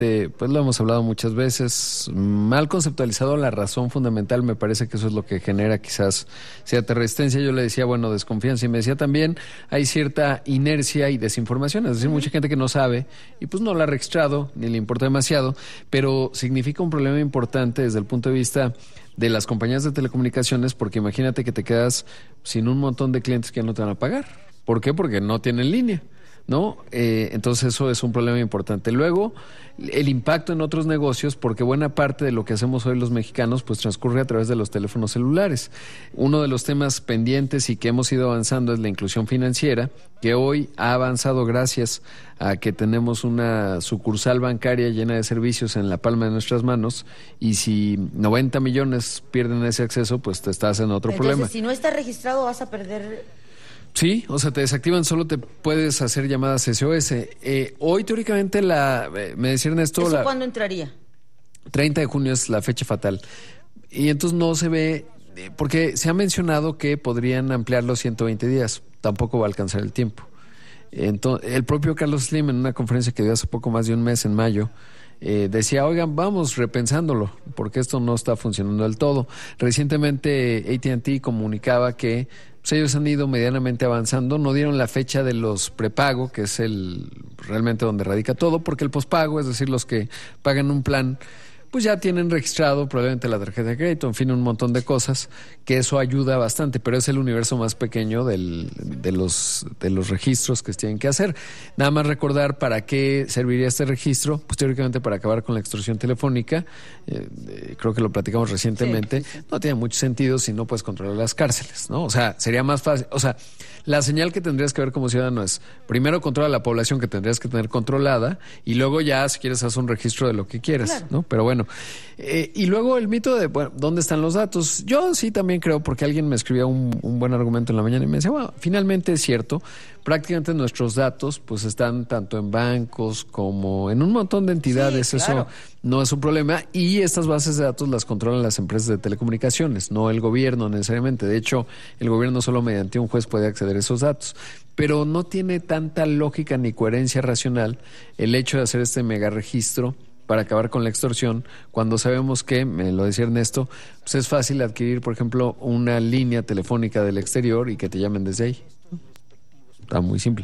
Pues lo hemos hablado muchas veces, mal conceptualizado la razón fundamental, me parece que eso es lo que genera quizás cierta resistencia. Yo le decía, bueno, desconfianza, y me decía también hay cierta inercia y desinformación, es decir, mucha gente que no sabe y pues no la ha registrado, ni le importa demasiado, pero significa un problema importante desde el punto de vista de las compañías de telecomunicaciones, porque imagínate que te quedas sin un montón de clientes que no te van a pagar. ¿Por qué? Porque no tienen línea, ¿no? Entonces eso es un problema importante. Luego, el impacto en otros negocios, porque buena parte de lo que hacemos hoy los mexicanos pues transcurre a través de los teléfonos celulares. Uno de los temas pendientes y que hemos ido avanzando es la inclusión financiera, que hoy ha avanzado gracias a que tenemos una sucursal bancaria llena de servicios en la palma de nuestras manos, y si 90 millones pierden ese acceso, pues te estás en otro problema. Entonces, si no estás registrado, vas a perder... Sí, o sea, te desactivan, solo te puedes hacer llamadas SOS. Hoy, teóricamente, me decía Ernesto... ¿Eso cuándo entraría? 30 de junio es la fecha fatal. Y entonces no se ve, porque se ha mencionado que podrían ampliarlo 120 días. Tampoco va a alcanzar el tiempo. Entonces, el propio Carlos Slim, en una conferencia que dio hace poco más de un mes, en mayo, decía, oigan, vamos repensándolo, porque esto no está funcionando del todo. Recientemente AT&T comunicaba que pues, ellos han ido medianamente avanzando, no dieron la fecha de los prepago, que es realmente donde radica todo, porque el pospago, es decir, los que pagan un plan, pues ya tienen registrado probablemente la tarjeta de crédito, en fin, un montón de cosas, que eso ayuda bastante, pero es el universo más pequeño de los registros que se tienen que hacer. Nada más recordar para qué serviría este registro, pues teóricamente para acabar con la extorsión telefónica, creo que lo platicamos recientemente, sí. No tiene mucho sentido si no puedes controlar las cárceles, ¿no? O sea, sería más fácil, o sea, la señal que tendrías que ver como ciudadano es, primero controla la población que tendrías que tener controlada, y luego ya, si quieres, haz un registro de lo que quieras, claro. ¿No? Pero bueno, y luego el mito de, bueno, ¿dónde están los datos? Yo sí también creo, porque alguien me escribía un buen argumento en la mañana y me decía, bueno, finalmente es cierto, prácticamente nuestros datos pues están tanto en bancos como en un montón de entidades, sí, claro. Eso no es un problema, y estas bases de datos las controlan las empresas de telecomunicaciones, no el gobierno necesariamente. De hecho, el gobierno solo mediante un juez puede acceder a esos datos, pero no tiene tanta lógica ni coherencia racional el hecho de hacer este mega registro para acabar con la extorsión, cuando sabemos que, me lo decía Ernesto, pues es fácil adquirir, por ejemplo, una línea telefónica del exterior y que te llamen desde ahí. Está muy simple.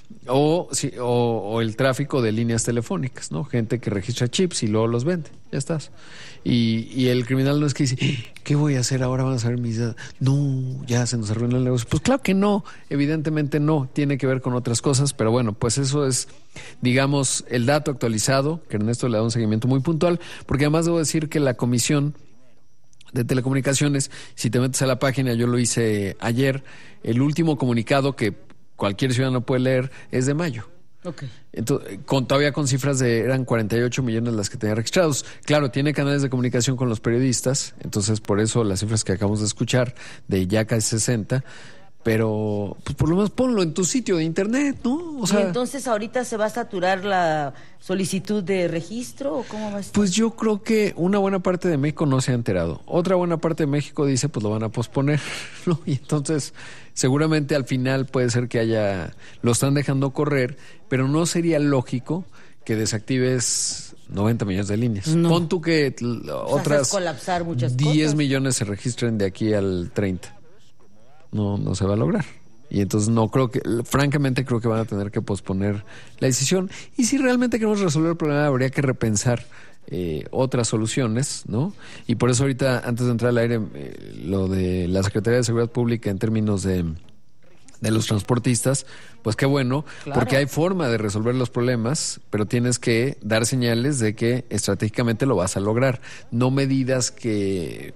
O el tráfico de líneas telefónicas, ¿no? Gente que registra chips y luego los vende. Ya estás. Y el criminal no es que dice, ¿qué voy a hacer ahora? ¿Van a saber mis datos? No, ya se nos arruinó el negocio. Pues claro que no, evidentemente no. Tiene que ver con otras cosas, pero bueno, pues eso es, digamos, el dato actualizado, que Ernesto le da un seguimiento muy puntual, porque además debo decir que la Comisión de Telecomunicaciones, si te metes a la página, yo lo hice ayer, el último comunicado que cualquier ciudadano puede leer es de mayo. Okay. Entonces, todavía con cifras eran 48 millones las que tenía registrados. Claro, tiene canales de comunicación con los periodistas, entonces por eso las cifras que acabamos de escuchar, de ya casi 60, pero pues por lo menos ponlo en tu sitio de internet, ¿no? O sea, ¿y entonces ahorita se va a saturar la solicitud de registro o cómo va a estar? Pues yo creo que una buena parte de México no se ha enterado. Otra buena parte de México dice, pues lo van a posponer, ¿no? Y entonces seguramente al final puede ser que lo están dejando correr, pero no sería lógico que desactives 90 millones de líneas. No. Pon tú que otras colapsar muchas 10 cosas. Millones se registren de aquí al 30. No se va a lograr. Y entonces francamente creo que van a tener que posponer la decisión. Y si realmente queremos resolver el problema, habría que repensar otras soluciones, ¿no? Y por eso ahorita, antes de entrar al aire, lo de la Secretaría de Seguridad Pública en términos de los transportistas, pues qué bueno, claro. Porque hay forma de resolver los problemas, pero tienes que dar señales de que estratégicamente lo vas a lograr. No medidas que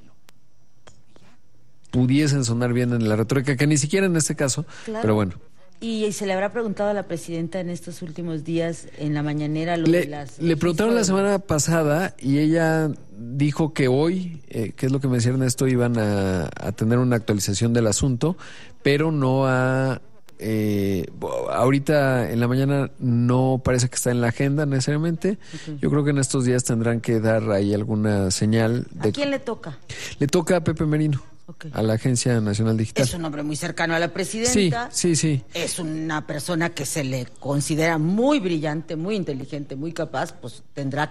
pudiesen sonar bien en la retórica, que ni siquiera en este caso, claro. Pero bueno. ¿Y se le habrá preguntado a la presidenta en estos últimos días, en la mañanera, Le preguntaron la semana pasada y ella dijo que hoy, que es lo que me decía Ernesto, iban a tener una actualización del asunto, pero no ahorita en la mañana no parece que está en la agenda necesariamente. Okay. Yo creo que en estos días tendrán que dar ahí alguna señal. ¿A quién le toca? Le toca a Pepe Merino. Okay. A la Agencia Nacional Digital. Es un hombre muy cercano a la presidenta. Sí. Es una persona que se le considera muy brillante, muy inteligente, muy capaz, pues tendrá